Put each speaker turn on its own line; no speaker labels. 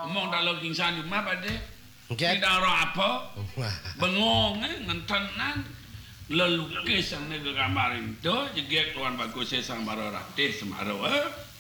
Ngomong tak lo kingsan cuma pada.
Nggih.
Tidak apa. Bengong ngentenan. Lelukis yang negara gambar itu. Jadi keluar bagus sang baru ratif semaruh.